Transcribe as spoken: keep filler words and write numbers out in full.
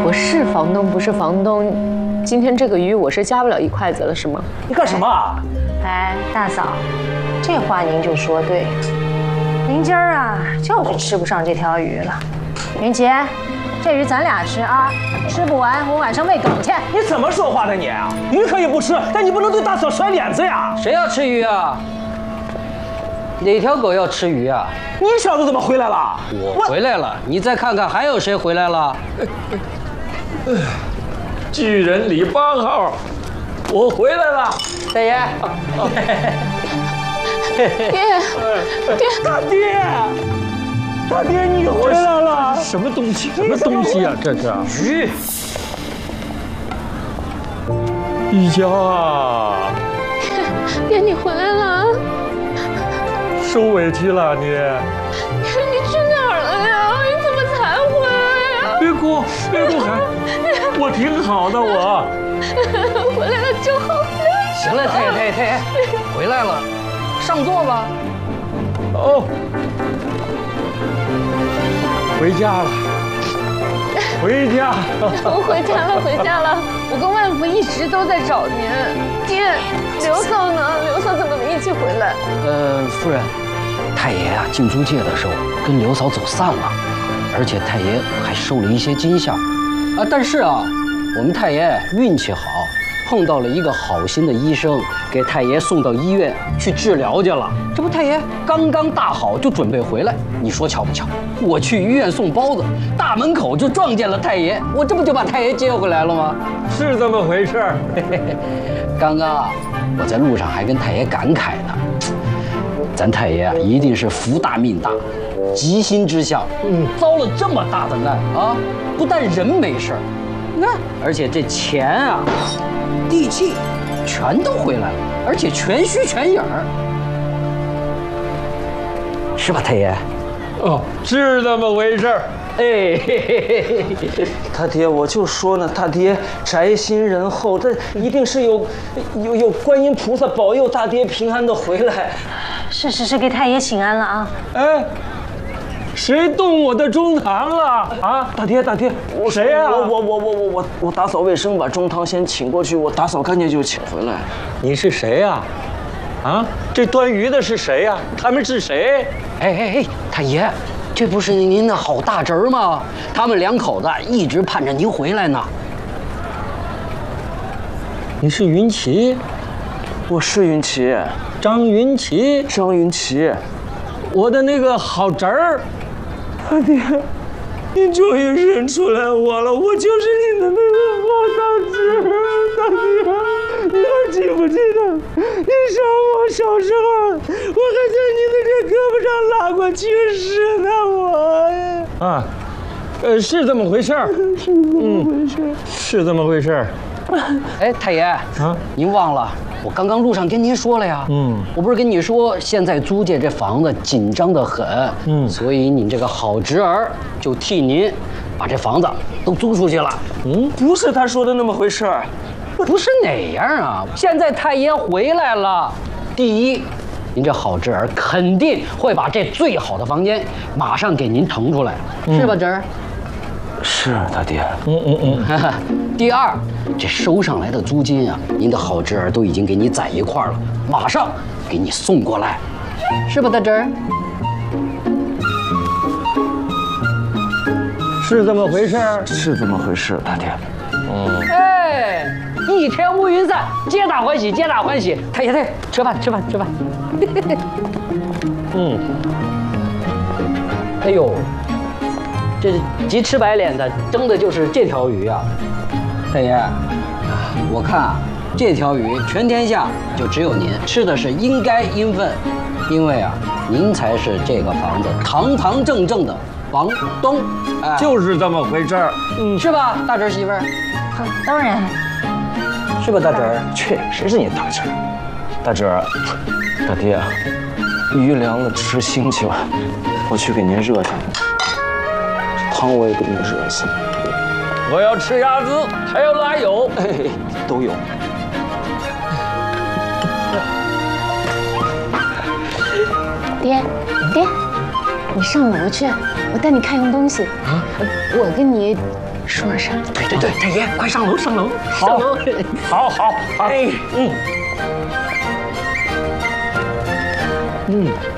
我是房东，不是房东。今天这个鱼我是夹不了一筷子了，是吗？ 你干什么啊？ 哎，大嫂，这话您就说对了。您今儿啊，就是吃不上这条鱼了。云奇，这鱼咱俩吃啊，吃不完我晚上喂狗去。 你怎么说话的你啊？鱼可以不吃，但你不能对大嫂甩脸子呀！ 谁要吃鱼啊？哪条狗要吃鱼啊？ 你小子怎么回来了？ 我回来了，你再看看还有谁回来了？ 巨人李八号，我回来了， 大爷。 爹，爹， 大爹，大爹，你回来了！ 什么东西？什么东西啊？这是鱼。 一家啊！ 爹，你回来了。 受委屈了你。 爹，你去哪儿了呀？你怎么才回来呀？ 别哭，别哭，还我挺好的，我。 回来了就好。 行了，太爷太爷太爷，回来了，上座吧。 哦，回家了，回家。 我回家了，回家了。我跟万福一直都在找您。爹，刘嫂呢？刘嫂怎么没一起回来？ 呃，夫人，太爷啊，进租界的时候跟刘嫂走散了，而且太爷还受了一些惊吓。啊，但是啊，我们太爷运气好。碰到了一个好心的医生，给太爷送到医院去治疗去了。这不，太爷刚刚大好，就准备回来。你说巧不巧？我去医院送包子，大门口就撞见了太爷，我这不就把太爷接回来了吗？ 是这么回事儿。 刚刚啊，我在路上还跟太爷感慨呢，咱太爷啊，一定是福大命大，吉星之相，嗯，遭了这么大的难啊！不但人没事儿，你看，而且这钱啊。地气全都回来了，而且全虚全影儿，是吧，太爷？ 哦，是这么回事儿。 哎，嘿嘿嘿， 他爹，我就说呢，他爹宅心仁厚，这一定是有有有观音菩萨保佑大爹平安的回来。 是是是，给太爷请安了啊！ 哎。谁动我的中堂了啊？ 大爹，大爹， 我谁呀？ 我我我我我我我打扫卫生，把中堂先请过去，我打扫干净就请回来。 你是谁呀？啊，这端鱼的是谁呀？他们是谁？ 哎哎哎，太爷，这不是您的好大侄儿吗？他们两口子一直盼着您回来呢。 你是云奇？ 我是云奇， 张云奇， 张云奇， 我的那个好侄儿。 大爹，你终于认出来我了，我就是你的那个好大侄儿。大爹，你还记不记得？你想我小时候，我还在你的这胳膊上拉过青石呢，我。 啊，呃，是这么回事儿。 是这么回事儿。 嗯，是这么回事儿。 哎，太爷啊，您忘了？我刚刚路上跟您说了呀，嗯，我不是跟你说现在租界这房子紧张得很，嗯，所以你这个好侄儿就替您把这房子都租出去了。 嗯，不是他说的那么回事儿， 不是哪样啊？现在太爷回来了，第一，您这好侄儿肯定会把这最好的房间马上给您腾出来，嗯、是吧，侄儿？ 是大爹。 嗯嗯嗯。第二，这收上来的租金啊，您的好侄儿都已经给你攒一块了，马上给你送过来，是吧，大侄儿？ 是这么回事儿？ 是这么回事，大爹。 嗯。哎，一天乌云散，皆大欢喜，皆大欢喜。太爷，太爷，吃饭，吃饭，吃饭。嗯。哎呦。这急吃白脸的争的就是这条鱼啊，太爷，我看啊，这条鱼全天下就只有您吃的是应该应分，因为啊，您才是这个房子堂堂正正的房东， 哎，就是这么回事儿， 嗯，是吧，大侄儿媳妇儿？ 当然， 是吧，大侄儿？ 去，谁是你大侄儿？大侄儿，大爹，鱼凉了，吃腥去吧，我去给您热上。汤我也给你热下。 我要吃鸭子，还要拉油， 哎，都有。 爹，爹，你上楼去，我带你看样东西。啊，我跟你说啥？ 对对对，太爷，快上楼，上楼， 好上楼。 好好好， 哎， 嗯嗯。